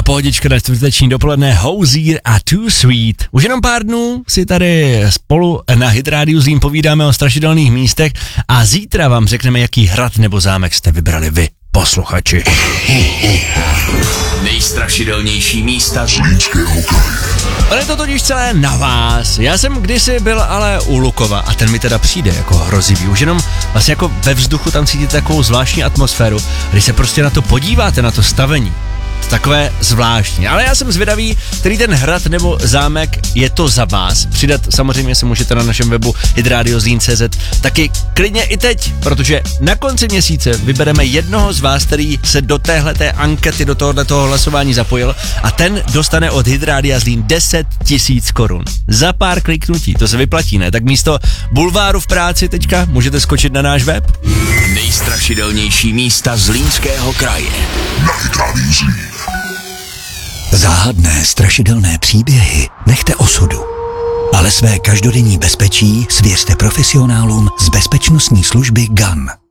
pohodička na čtvrteční dopoledne, Hozier a Too Sweet. Už jenom pár dnů si tady spolu na Hit Radio Zlín povídáme o strašidelných místech a zítra vám řekneme, jaký hrad nebo zámek jste vybrali vy, posluchači. Nejstrašidelnější místa Zlínského kraje. Ale je to totiž celé na vás. Já jsem kdysi byl ale u Lukova a ten mi teda přijde jako hrozivý. Už jenom vlastně jako ve vzduchu tam cítíte takovou zvláštní atmosféru. Když se prostě na to podíváte, na to stavení, to takové zvláštní. Ale já jsem zvědavý, který ten hrad nebo zámek je to za vás. Přidat samozřejmě se můžete na našem webu hitradiozlin.cz taky klidně i teď, protože na konci měsíce vybereme jednoho z vás, který se do téhleté ankety, do tohoto hlasování zapojil a ten dostane od Hit Radia Zlín 10 000 korun. Za pár kliknutí, to se vyplatí, ne? Tak místo bulváru v práci teďka můžete skočit na náš web. Nejstrašidelnější místa Zlínského kraje. Na Hit Radio Zlín. Záhadné, strašidelné příběhy nechte osudu. Ale své každodenní bezpečí svěřte profesionálům z bezpečnostní služby GAN.